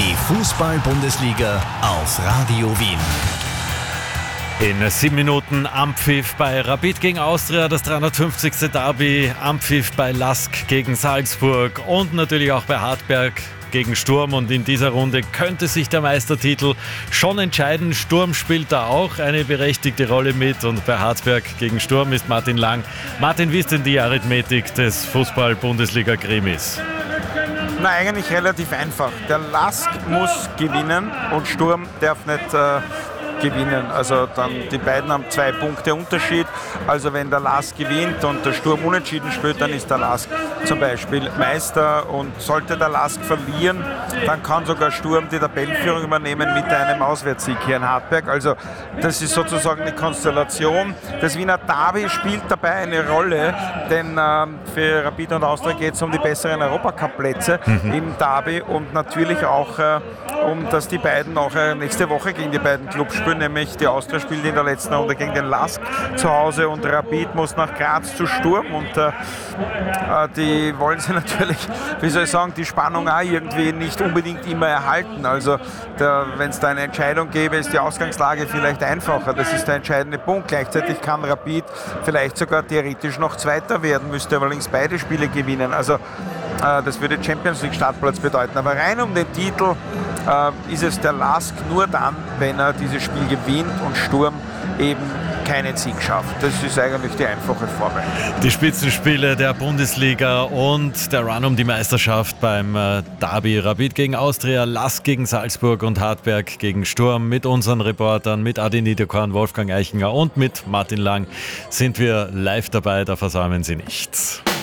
Die Fußball-Bundesliga auf Radio Wien. In 7 Minuten Ampfiff bei Rapid gegen Austria, das 350. Derby, Ampfiff bei LASK gegen Salzburg und natürlich auch bei Hartberg gegen Sturm. Und in dieser Runde könnte sich der Meistertitel schon entscheiden. Sturm spielt da auch eine berechtigte Rolle mit und bei Hartberg gegen Sturm ist Martin Lang. Martin, wie ist denn die Arithmetik des Fußball-Bundesliga-Krimis? Na, eigentlich relativ einfach. Der LASK muss gewinnen und Sturm darf nicht gewinnen. Also dann, die beiden haben 2 Punkte Unterschied. Also wenn der LASK gewinnt und der Sturm unentschieden spielt, dann ist der LASK zum Beispiel Meister. Und sollte der LASK verlieren, dann kann sogar Sturm die Tabellenführung übernehmen mit einem Auswärtssieg hier in Hartberg. Also das ist sozusagen eine Konstellation. Das Wiener Derby spielt dabei eine Rolle, denn für Rapid und Austria geht es um die besseren Europacup-Plätze im Derby und natürlich auch dass die beiden auch nächste Woche gegen die beiden Clubs spielen, nämlich die Austria spielt in der letzten Runde gegen den LASK zu Hause und Rapid muss nach Graz zu Sturm und die wollen sie natürlich, wie soll ich sagen, die Spannung auch irgendwie nicht unbedingt immer erhalten. Also wenn es da eine Entscheidung gäbe, ist die Ausgangslage vielleicht einfacher. Das ist der entscheidende Punkt. Gleichzeitig kann Rapid vielleicht sogar theoretisch noch Zweiter werden, müsste allerdings beide Spiele gewinnen. Also das würde Champions League Startplatz bedeuten. Aber rein um den Titel ist es der LASK nur dann, wenn er dieses Spiel gewinnt und Sturm eben keinen Sieg schafft. Das ist eigentlich die einfache Formel. Die Spitzenspiele der Bundesliga und der Run um die Meisterschaft beim Derby Rapid gegen Austria, LASK gegen Salzburg und Hartberg gegen Sturm mit unseren Reportern, mit Adi Niederkorn, Wolfgang Eichinger und mit Martin Lang sind wir live dabei, da versäumen Sie nichts.